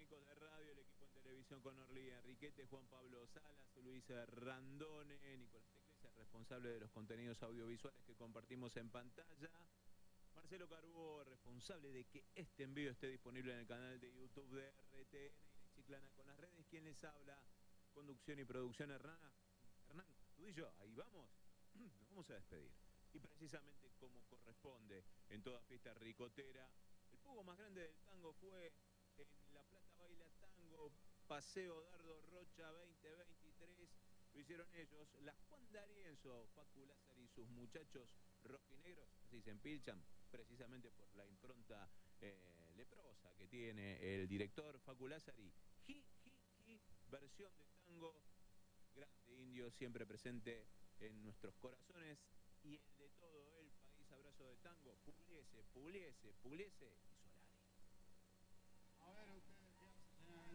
técnicos de radio, el equipo en televisión con Orly Enriquete, Juan Pablo Salas, Luis Randone, Nicolás Teclesa, responsable de los contenidos audiovisuales que compartimos en pantalla. Marcelo Carbó, responsable de que este envío esté disponible en el canal de YouTube de RTN y la Chiclana con las redes. ¿Quién les habla? Conducción y producción, Hernán, tú y yo, ahí vamos, nos vamos a despedir. Y precisamente como corresponde en toda fiesta ricotera, el pogo más grande del tango fue en La Plata Baila Tango, Paseo Dardo Rocha 2023. Lo hicieron ellos, la Juan D'Arienzo, Facu Lázaro y sus muchachos rojinegros, así se empilchan, precisamente por la impronta leprosa que tiene el director Facu Lázari. Versión de tango, grande indio, siempre presente en nuestros corazones y el de todo el país. Abrazo de tango, Pugliese, Pugliese, Pugliese.